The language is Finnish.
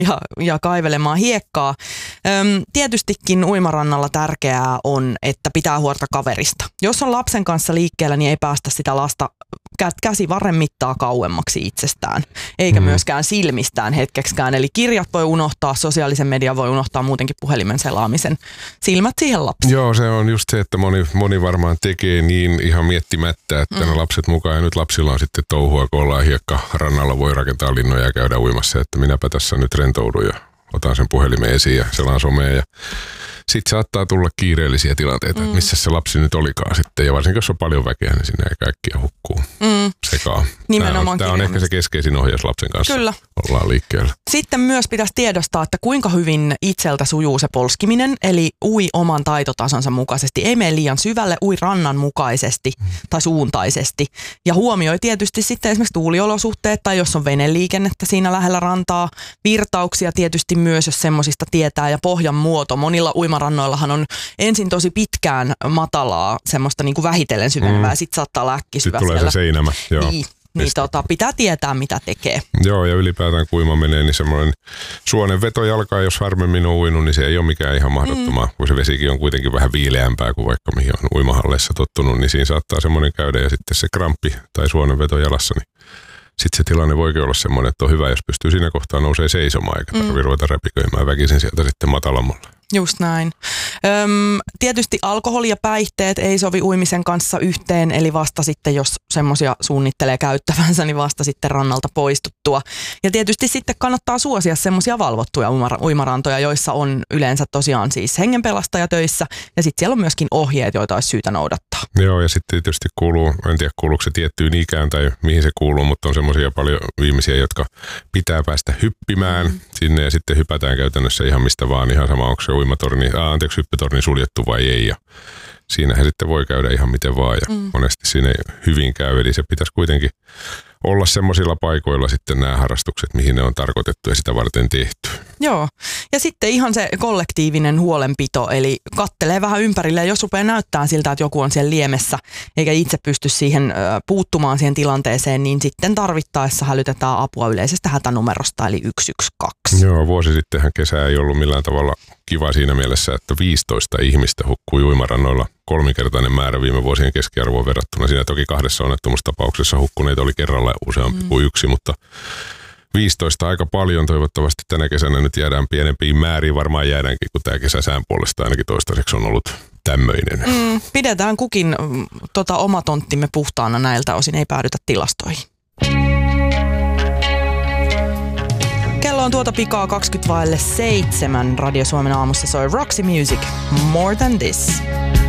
ja kaivelemaan hiekkaa. Tietystikin uimarannalla tärkeää on, että pitää huolta kaverista. Jos on lapsen kanssa liikkeellä, niin ei päästä sitä lasta käsivarren mittaa kauemmaksi itsestään, eikä myöskään silmistään hetkeksikään. Eli kirjat voi unohtaa, sosiaalisen median voi unohtaa, muutenkin puhelimen selaamisen. Silmät siihen lapsiin. Joo, se on just se, että moni varmaan tekee niin ihan miettimättä, että ne lapset mukaan. Ja nyt lapsilla on sitten touhua, kun ollaan hiekkarannalla, voi rakentaa linnoja ja käydä uimassa, että minäpä tässä nyt rentoudun ja otan sen puhelimen esiin ja selaan somea. Ja sitten saattaa tulla kiireellisiä tilanteita, että missä se lapsi nyt olikaan sitten. Ja varsinkin jos on paljon väkeä, niin sinne ei kaikkia hukkuu sekaan. Nimenomaan Tämä on ehkä se keskeisin ohjaus lapsen kanssa. Kyllä. Ollaan liikkeellä. Sitten myös pitäisi tiedostaa, että kuinka hyvin itseltä sujuu se polskiminen, eli ui oman taitotasonsa mukaisesti. Ei mene liian syvälle, ui rannan mukaisesti tai suuntaisesti. Ja huomioi tietysti sitten esimerkiksi tuuliolosuhteet tai jos on veneliikennettä siinä lähellä rantaa. Virtauksia tietysti myös, jos semmoisista tietää, ja pohjan muoto. Monilla uimarannoillahan on ensin tosi pitkään matalaa, semmoista niin kuin vähitellen syvenevää, ja sitten saattaa olla äkkisyvä siellä. Sitten tulee se seinämä, joo. Niin pitää tietää, mitä tekee. Joo, ja ylipäätään kun uima menee, niin semmoinen suonen vetojalka, jos harvemmin on uinut, niin se ei ole mikään ihan mahdottomaa. Kun se vesikin on kuitenkin vähän viileämpää kuin vaikka mihin on uimahalleissa tottunut, niin siinä saattaa semmoinen käydä, ja sitten se kramppi tai suonen veto jalassa, niin sitten se tilanne voikin olla semmoinen, että on hyvä, jos pystyy siinä kohtaa nousee seisomaan, eikä tarvitse ruveta räpiköimään väkisin sieltä sitten matalammalle. Just näin. Tietysti alkoholi ja päihteet ei sovi uimisen kanssa yhteen, eli vasta sitten, jos semmoisia suunnittelee käyttävänsä, niin vasta sitten rannalta poistuttua. Ja tietysti sitten kannattaa suosia semmoisia valvottuja uimarantoja, joissa on yleensä tosiaan siis hengenpelastaja töissä, ja sitten siellä on myöskin ohjeet, joita olisi syytä noudattaa. Joo, ja sitten tietysti kuuluu, en tiedä kuuluuko se tiettyyn ikään tai mihin se kuuluu, mutta on semmoisia paljon ihmisiä, jotka päästä hyppimään sinne, ja sitten hypätään käytännössä ihan mistä vaan, ihan sama onko se hyppytorni suljettu vai ei, ja siinähän sitten voi käydä ihan miten vaan, ja monesti siinä ei hyvin käy, eli se pitäisi kuitenkin olla semmoisilla paikoilla sitten nämä harrastukset, mihin ne on tarkoitettu ja sitä varten tehty. Joo, ja sitten ihan se kollektiivinen huolenpito, eli kattelee vähän ympärille, ja jos rupeaa näyttää siltä, että joku on siellä liemessä, eikä itse pysty siihen puuttumaan siihen tilanteeseen, niin sitten tarvittaessa hälytetään apua yleisestä hätänumerosta, eli 112. Joo, vuosi sittenhän kesä ei ollut millään tavalla kiva siinä mielessä, että 15 ihmistä hukkui uimarannoilla, 3-kertainen määrä viime vuosien keskiarvoon verrattuna. Siinä toki 2 onnettomuustapauksessa hukkuneita oli kerralla useampi kuin 1, mutta 15 aika paljon. Toivottavasti tänä kesänä nyt jäädään pienempiin määriin. Varmaan jäädäänkin, kun tämä kesä sään puolesta ainakin toistaiseksi on ollut tämmöinen. Pidetään kukin oma tonttimme puhtaana näiltä osin, ei päädytä tilastoihin. Kello on tuota pikaa 7:20. Radio Suomen aamussa soi Roxy Music, More Than This.